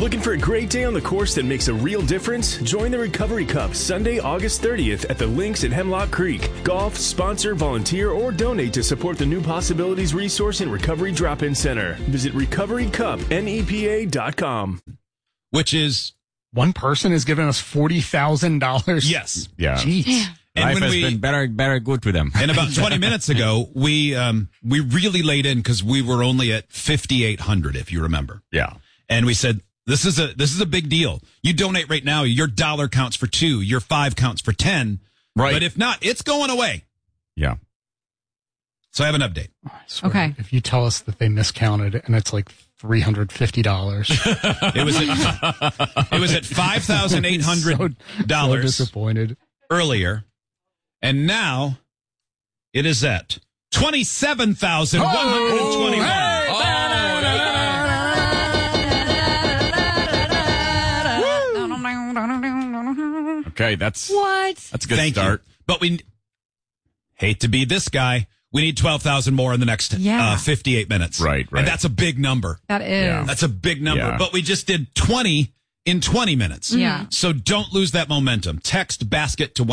Looking for a great day on the course that makes a real difference? Join the Recovery Cup Sunday, August 30th at the Links at Hemlock Creek. Golf, sponsor, volunteer, or donate to support the New Possibilities Resource and Recovery Drop-In Center. Visit recoverycupnepa.com. Which is... One person is giving us $40,000. Yes. Yeah. Jeez. And Life when has we, been better good to them. and about 20 minutes ago, we really laid in because we were only at 5,800, if you remember. Yeah. And we said, this is a big deal. You donate right now, your dollar counts for 2, your 5 counts for 10. Right. But if not, it's going away. Yeah. So I have an update. I swear, Okay. If you tell us that they miscounted and it's like $350. It was at $5,800 So disappointed. earlier, and now it is at $27,121. Okay, that's What? a good Thank start. you. But we hate to be this guy. We need 12,000 more in the next 58 minutes. Right. And that's a big number. That is. Yeah. That's a big number. Yeah. But we just did 20 in 20 minutes. Yeah. So don't lose that momentum. Text BASKET to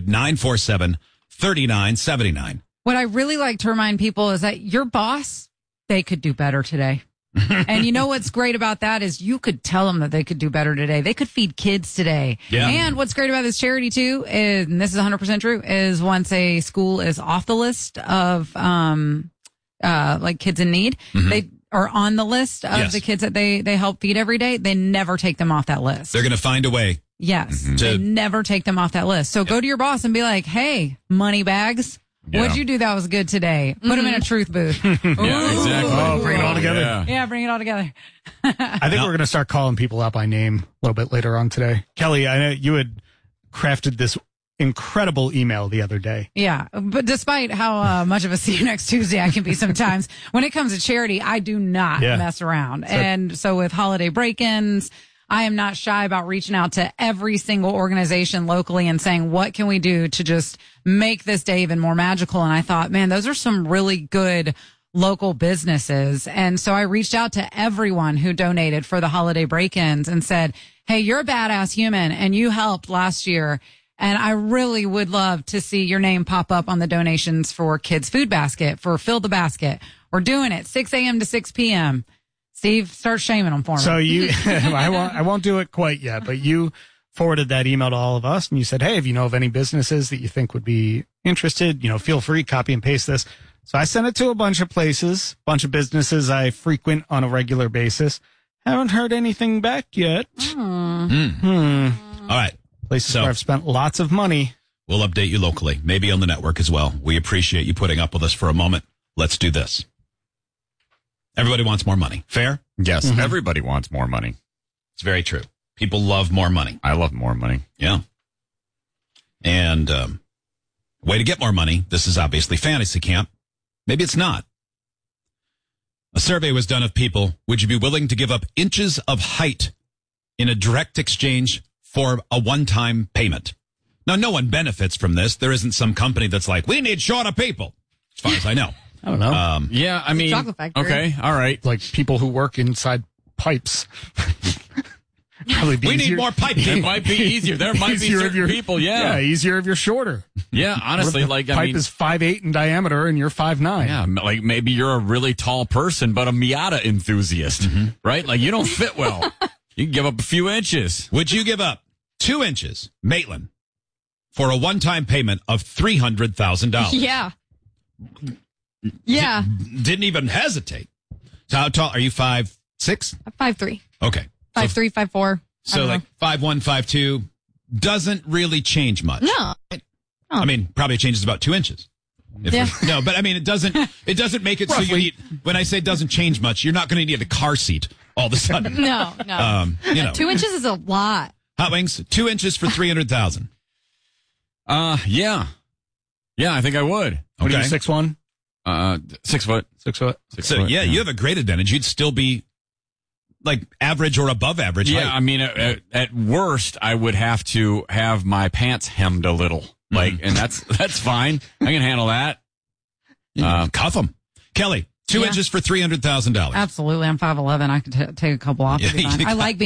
1-800-947-3979. What I really like to remind people is that your boss, they could do better today. And you know what's great about that is you could tell them that they could do better today. They could feed kids today. Yeah. And what's great about this charity too is, and this is 100% true, is once a school is off the list of like kids in need, they are on the list of the kids that they help feed every day. They never take them off that list. They're going to find a way. Yes. They never take them off that list. So go to your boss and be like, hey, money bags. Yeah. What'd you do that was good today? Put them in a truth booth. Yeah, exactly. Oh, bring it all together. Yeah. Yeah, bring it all together. I think we're going to start calling people out by name a little bit later on today. Kelly, I know you had crafted this incredible email the other day. Yeah, but despite how much of a see you next Tuesday I can be sometimes, when it comes to charity, I do not mess around. And so with holiday break-ins, I am not shy about reaching out to every single organization locally and saying, what can we do to just make this day even more magical? And I thought, man, those are some really good local businesses. And so I reached out to everyone who donated for the holiday break-ins and said, hey, you're a badass human and you helped last year. And I really would love to see your name pop up on the donations for Kids Food Basket, for Fill the Basket. We're doing it 6 a.m. to 6 p.m. Steve, start shaming them for me. So you, I won't do it quite yet, but you forwarded that email to all of us and you said, hey, if you know of any businesses that you think would be interested, feel free, copy and paste this. So I sent it to a bunch of places, bunch of businesses I frequent on a regular basis. Haven't heard anything back yet. All right. Places where I've spent lots of money. We'll update you locally, maybe on the network as well. We appreciate you putting up with us for a moment. Let's do this. Everybody wants more money. Fair? Yes, everybody wants more money. It's very true. People love more money. I love more money. Yeah. And way to get more money. This is obviously fantasy camp. Maybe it's not. A survey was done of people. Would you be willing to give up inches of height in a direct exchange for a one-time payment? Now, no one benefits from this. There isn't some company that's like, we need shorter people, as far as I know. I don't know. Yeah, I mean, chocolate factory. okay, all right. Like people who work inside pipes. Probably be We easier. need more pipe It people. might be easier. There might be Easier if certain you're- people, Yeah, easier if you're shorter. Yeah, honestly, What if like, the I pipe mean, is 5'8" in diameter and you're 5'9". yeah, like maybe you're a really tall person, but a Miata enthusiast, right? Like you don't fit well. You can give up a few inches. Would you give up 2 inches, Maitland, for a one-time payment of $300,000? Yeah. Yeah. Didn't even hesitate. So how tall are you? 5'6"? 5'3". Okay. 5'3", 5'4". So like 5'1", 5'2", doesn't really change much. No. I mean, probably changes about 2 inches. Yeah. No, but I mean, it doesn't make it so you need, when I say doesn't change much, you're not going to need a car seat all of a sudden. No. 2 inches is a lot. Hot Wings, 2 inches for $300,000. Yeah, I think I would. What are you, Okay. 6'1"? 6 foot. 6 foot. So yeah, you have a great advantage. You'd still be like average or above average Yeah, height. I mean, at worst, I would have to have my pants hemmed a little, and that's fine. I can handle that. Cuff them. Kelly, 2 inches for $300,000. Absolutely. I'm 5'11". I could take a couple off. It'd be Yeah, fine. you I like being